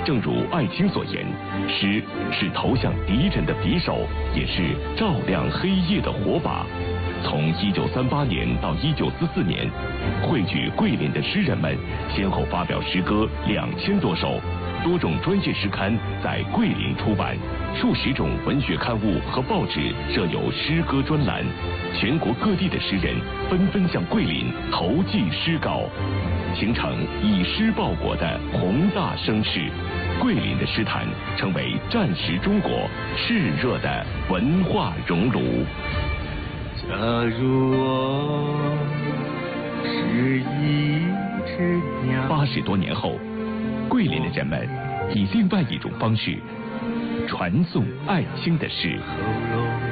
正如艾青所言，诗是投向敌人的匕首，也是照亮黑夜的火把。从1938年到1944年，汇聚桂林的诗人们先后发表诗歌2000多首，多种专业诗刊在桂林出版，数十种文学刊物和报纸设有诗歌专栏，全国各地的诗人纷纷向桂林投寄诗稿，形成以诗报国的宏大声势。桂林的诗坛成为战时中国炽热的文化熔炉。 假如我是一只鸟 ，80多年后，桂林的人们以另外一种方式传颂艾青的诗。